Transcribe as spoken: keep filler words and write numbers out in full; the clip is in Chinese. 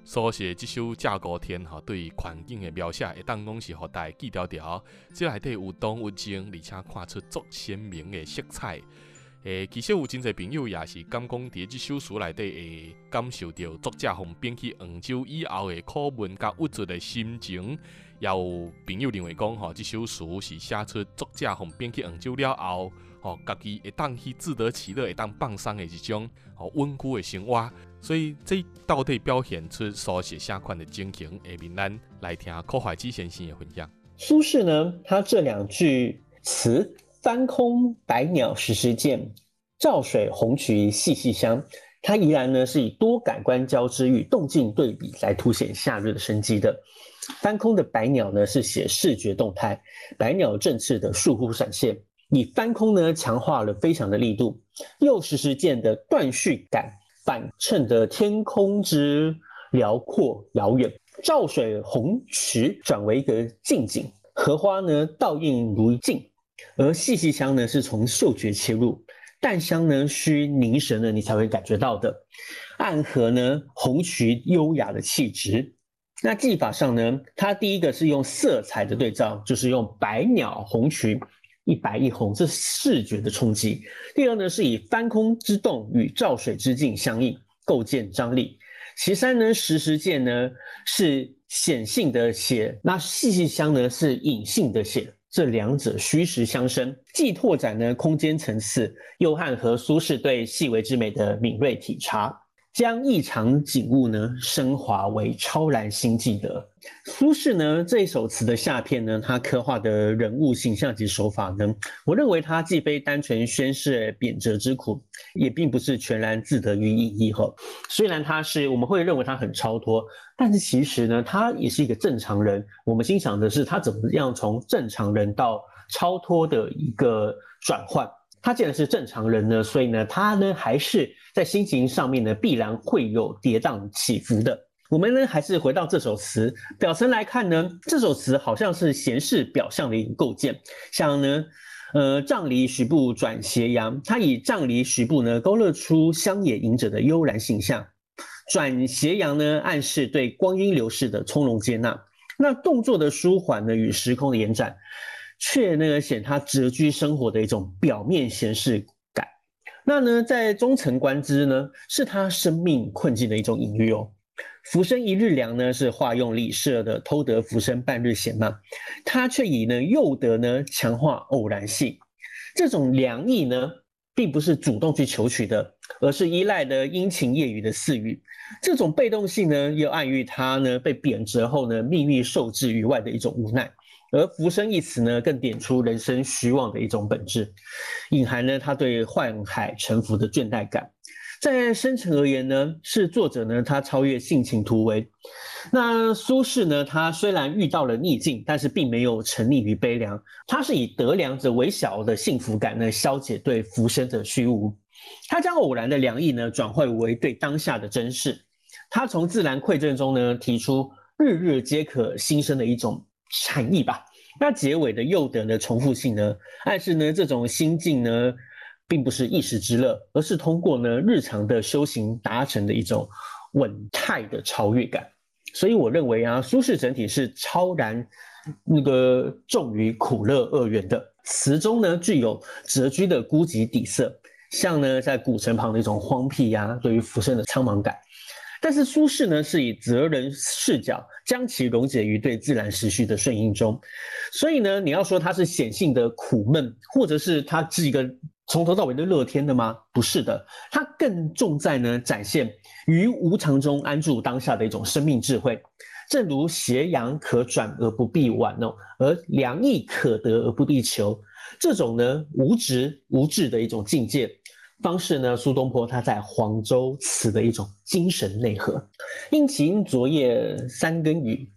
苏轼这首《架孤天》吼，对环境的描写会当讲是互大家记条条，这内底有动有静，而且看出足鲜明的色彩。诶，其实有真侪朋友也是感讲，伫这首诗内底会感受到作者从编去杭州以后的苦闷甲郁卒的心情。也有朋友认为讲，吼，这首诗是写出作者从编去杭州了后，吼，家己会当去自得其乐，会当放松的一种吼稳固的生活。所以这到底表现出苏轼写款的情形，下面咱来听柯怀基先生的分享。 苏轼呢，他这两句词“翻空百鸟时时见，照水红渠细细香”，它依然呢是以多感官交织与动静对比来凸显夏日的生机的。翻空的百鸟呢是写视觉动态，百鸟振翅的疏忽闪现，以翻空呢强化了飞翔的力度，又时时见的断续感反衬的天空之辽阔遥远。照水红渠转为一个近景，荷花呢倒映如镜，而细细香呢是从嗅觉切入，淡香呢需凝神呢你才会感觉到的，暗合呢红渠优雅的气质。那技法上呢，它第一个是用色彩的对照，就是用百鸟红渠一白一红，这是视觉的冲击。第二呢，是以翻空之动与照水之境相应，构建张力。其三呢，时时见呢是显性的写，那细细香呢是隐性的写，这两者虚实相生，既拓展呢空间层次，又汉和苏轼对细微之美的敏锐体察。将异常景物呢升华为超然新技的。苏轼呢这一首词的下片呢，他刻画的人物形象及手法呢，我认为他既非单纯宣示贬谪之苦，也并不是全然自得于意义哈。虽然他是我们会认为他很超脱，但是其实呢，他也是一个正常人。我们欣赏的是他怎么样从正常人到超脱的一个转换。他既然是正常人呢，所以呢，他呢还是在心情上面呢必然会有跌宕起伏的。我们呢还是回到这首词表层来看呢，这首词好像是闲适表象的一个构建，像呢，呃，杖藜徐步转斜阳，他以杖藜徐步呢勾勒出乡野隐者的悠然形象，转斜阳呢暗示对光阴流逝的从容接纳。那动作的舒缓呢与时空的延展，却呢显他谪居生活的一种表面闲适感。那呢，在中层观之呢，是他生命困境的一种隐喻哦。浮生一日凉呢，是化用李舍的偷得浮生半日闲嘛，他却以呢诱得呢强化偶然性。这种凉意呢，并不是主动去求取的，而是依赖的阴晴夜雨的赐予。这种被动性呢，又暗喻他呢被贬谪后呢，命运受制于外的一种无奈。而浮生一词呢，更点出人生虚妄的一种本质，隐含呢他对宦海沉浮的倦怠感。在深层而言呢，是作者呢他超越性情突围。那苏轼呢，他虽然遇到了逆境，但是并没有沉溺于悲凉，他是以得良者微小的幸福感呢，消解对浮生的虚无。他将偶然的凉意呢，转换为对当下的珍视。他从自然馈赠中呢，提出日日皆可新生的一种禅意吧。那结尾的诱得的重复性呢，暗示呢这种心境呢，并不是一时之乐，而是通过呢日常的修行达成的一种稳态的超越感。所以我认为啊，苏轼整体是超然那个重于苦乐二元的。词中呢具有谪居的孤寂底色，像呢在古城旁的一种荒僻呀、啊，对于浮生的苍茫感。但是苏轼呢，是以择人视角将其溶解于对自然时序的顺应中，所以呢，你要说他是显性的苦闷，或者是他是一个从头到尾的乐天的吗？不是的，他更重在呢展现于无常中安住当下的一种生命智慧。正如斜阳可转而不必挽哦，而良意可得而不必求，这种呢无执无志的一种境界。方式呢，苏东坡他在黄州词的一种精神内核。应勤昨夜三更雨，